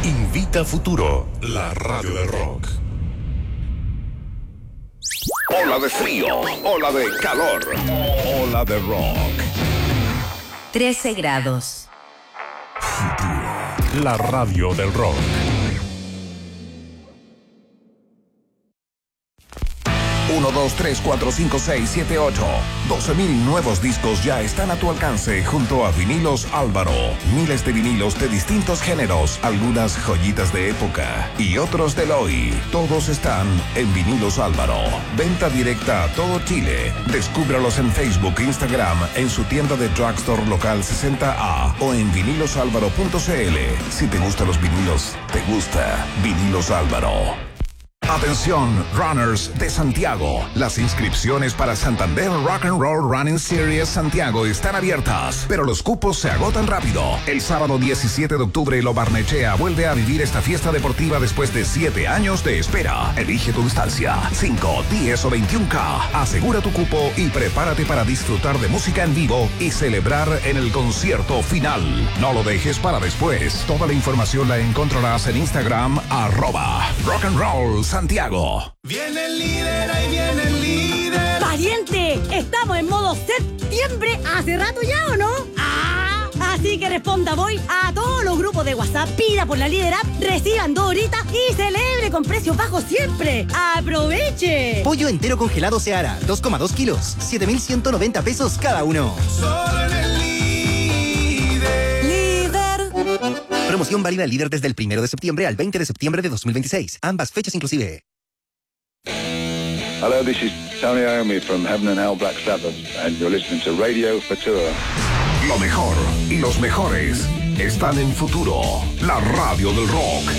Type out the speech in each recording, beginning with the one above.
Invita Futuro, la radio del rock. Ola de frío, ola de calor, ola de rock. 13 grados. La radio del rock. 1, 2, 3, 4, 5, 6, 7, 8. 12,000 nuevos discos ya están a tu alcance junto a Vinilos Álvaro. Miles de vinilos de distintos géneros, algunas joyitas de época y otros del hoy. Todos están en Vinilos Álvaro. Venta directa a todo Chile. Descúbralos en Facebook, Instagram, en su tienda de drugstore local 60A o en vinilosálvaro.cl. Si te gustan los vinilos, te gusta Vinilos Álvaro. Atención, runners de Santiago. Las inscripciones para Santander Rock and Roll Running Series Santiago están abiertas, pero los cupos se agotan rápido. El sábado 17 de octubre, Lo Barnechea vuelve a vivir esta fiesta deportiva después de 7 años de espera. Elige tu distancia, 5, 10 o 21K. Asegura tu cupo y prepárate para disfrutar de música en vivo y celebrar en el concierto final. No lo dejes para después. Toda la información la encontrarás en Instagram, @Rock and Roll Santiago. Viene el líder, ahí viene el líder. ¡Pariente! Estamos en modo septiembre hace rato ya, ¿o no? ¡Ah! Así que responda voy a todos los grupos de WhatsApp, pida por la Líder App, reciban 2 horitas y celebre con precios bajos siempre. ¡Aproveche! Pollo entero congelado Seara, 2,2 kilos, 7,190 pesos cada uno. Solo en el líder. Líder. Promoción válida al Líder desde el 1 de septiembre al 20 de septiembre de 2026. Ambas fechas inclusive. Hello, this is Tony Iommi from Heaven and Hell Black Sabbath, and you're listening to Radio Futura. Lo mejor y los mejores están en Futuro, la radio del rock.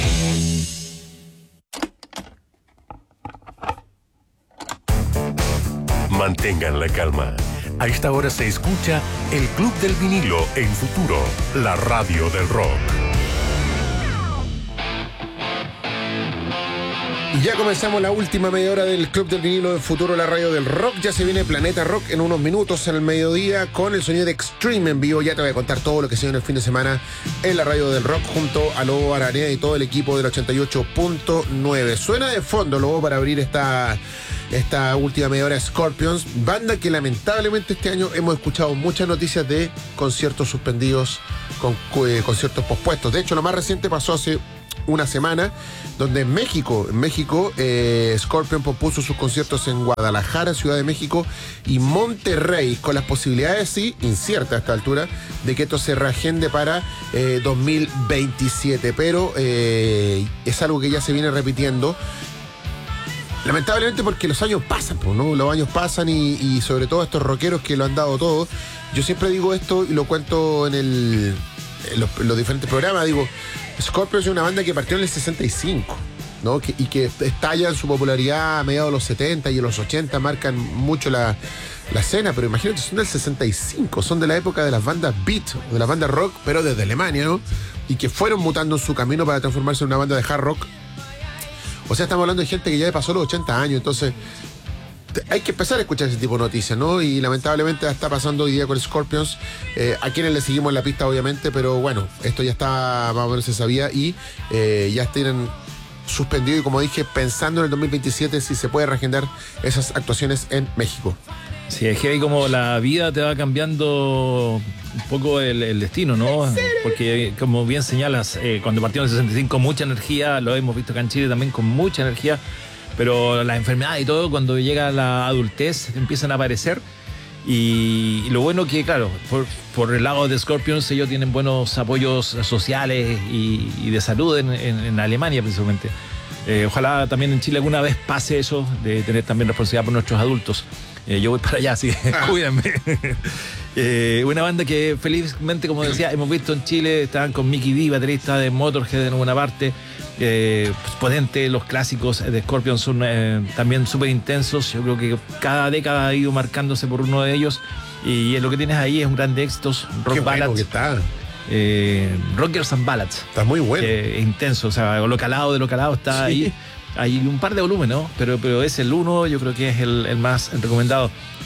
Mantengan la calma. A esta hora se escucha el Club del Vinilo en Futuro, la radio del rock. Y ya comenzamos la última media hora del Club del Vinilo en Futuro, la radio del rock. Ya se viene Planeta Rock en unos minutos al mediodía con el sonido de Extreme en vivo. Ya te voy a contar todo lo que se viene el fin de semana en la radio del rock junto a Lobo Aranea y todo el equipo del 88.9. Suena de fondo, Lobo, para abrir esta última media hora, Scorpions, banda que lamentablemente este año hemos escuchado muchas noticias de conciertos suspendidos, con conciertos pospuestos. De hecho, lo más reciente pasó hace una semana, donde en México, Scorpion pospuso sus conciertos en Guadalajara, Ciudad de México y Monterrey, con las posibilidades, sí, inciertas a esta altura, de que esto se reagende para 2027. Pero es algo que ya se viene repitiendo. Lamentablemente, porque los años pasan, ¿no? Los años pasan y sobre todo estos rockeros que lo han dado todo. Yo siempre digo esto y lo cuento en los diferentes programas. Digo, Scorpions es una banda que partió en el 65, ¿no? Y que estalla en su popularidad a mediados de los 70 y en los 80 marcan mucho la escena. Pero imagínate, son del 65, son de la época de las bandas beat, de las bandas rock, pero desde Alemania, ¿no? Y que fueron mutando en su camino para transformarse en una banda de hard rock. O sea, estamos hablando de gente que ya pasó los 80 años, entonces hay que empezar a escuchar ese tipo de noticias, ¿no? Y lamentablemente está pasando hoy día con Scorpions, a quienes le seguimos en la pista, obviamente, pero bueno, esto ya está, más o menos se sabía, y ya tienen suspendido, y como dije, pensando en el 2027 si se puede reagendar esas actuaciones en México. Sí, es que como la vida te va cambiando un poco el destino, ¿no? Porque como bien señalas, cuando partieron en el 65 mucha energía, lo hemos visto acá en Chile también con mucha energía, pero las enfermedades y todo, cuando llega la adultez, empiezan a aparecer. Y lo bueno que, claro, por el lado de Scorpions, ellos tienen buenos apoyos sociales y de salud en Alemania principalmente. Ojalá también en Chile alguna vez pase eso, de tener también responsabilidad por nuestros adultos. Yo voy para allá, así que cuídenme. Una banda que felizmente, como decía, hemos visto en Chile, estaban con Mickey D, baterista de Motorhead en alguna parte. Potente, los clásicos de Scorpion son también súper intensos. Yo creo que cada década ha ido marcándose por uno de ellos. Y lo que tienes ahí es un gran éxito, rock ballads. Que está. Rockers and Ballads. Está muy bueno. Intenso, o sea, lo calado está ahí. Hay un par de volúmenes, ¿no? Pero es el uno, yo creo que es el más recomendado.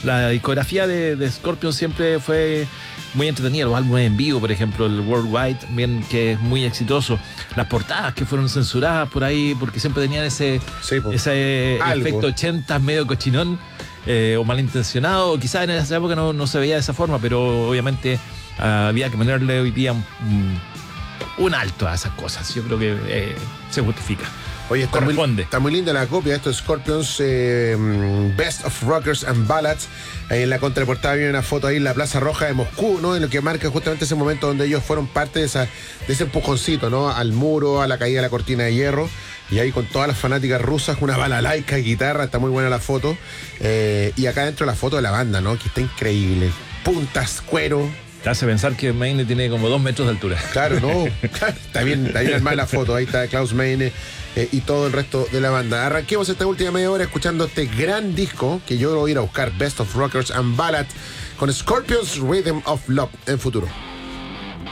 La discografía de Scorpions siempre fue muy entretenida. Los álbumes en vivo, por ejemplo, el Worldwide, también, que es muy exitoso. Las portadas que fueron censuradas por ahí, porque siempre tenían ese efecto 80 medio cochinón, o malintencionado. O quizás en esa época no se veía de esa forma, pero obviamente había que ponerle hoy día un alto a esas cosas. Yo creo que se justifica. Oye, está muy linda la copia de estos Scorpions, Best of Rockers and Ballads. Ahí en la contraportada viene una foto ahí en la Plaza Roja de Moscú, ¿no? En lo que marca justamente ese momento donde ellos fueron parte de ese empujoncito, ¿no? Al muro, a la caída de la cortina de hierro. Y ahí con todas las fanáticas rusas, una balalaica y guitarra, está muy buena la foto. Y acá dentro la foto de la banda, ¿no? Que está increíble. Puntas, cuero. Te hace pensar que Meine tiene como 2 metros de altura. Claro, no. Está bien armada la foto. Ahí está Klaus Meine y todo el resto de la banda. Arranquemos esta última media hora escuchando este gran disco que yo voy a ir a buscar, Best of Rockers and Ballads, con Scorpions Rhythm of Love en Futuro.